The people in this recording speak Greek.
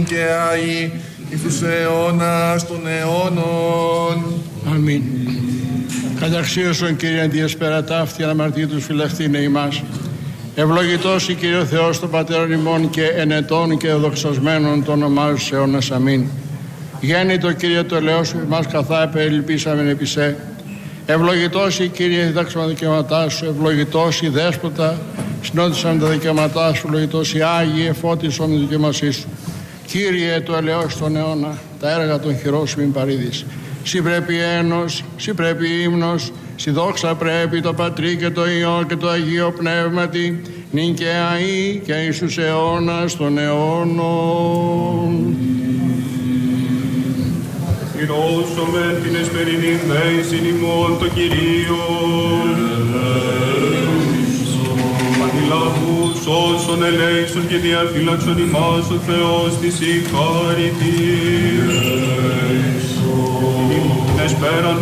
νίκαια εις τους αιώνας των αιώνων. Αμήν. Καταξίωσον, Κύριε, διεσπερατά αυτή αναμαρτήτους φυλαχθήνε ημάς. Ευλογητός η Κύριε Θεός των Πατέρων ημών και ενετών και δοξασμένων το όνομά σου αιώνας. Αμήν. Γέννητο, Κύριε, το ελαιός σου ημάς καθά επελπίσαμεν επί σε. Ευλογητός η Κύριε διδάξαμε τα δικαιώματά σου, ευλογητός η Δέσποτα συνόδησαν τα δικαιώματά σου, ευλογητός η Άγιε εφώτισον τη δικαιωμασή σου. Κύριε, το ελαιός στον αιώνα, τα έργα των χειρών σου μην παρήδεις. Συ πρέπει ένος, συ πρέπει ύμνος, συ δόξα πρέπει το Πατρί και το Υιό και το Αγίο Πνεύματι, νυν και αεί και εις τους αιώνας των αιώνων. Ηρώσομεν την εσπερινή μέησιν ημών το Κυρίον. Αντιλαβούς όσων ελέησον και διαφύλαξον ημάς ο Θεός της η χάριτης. Την εσπέραν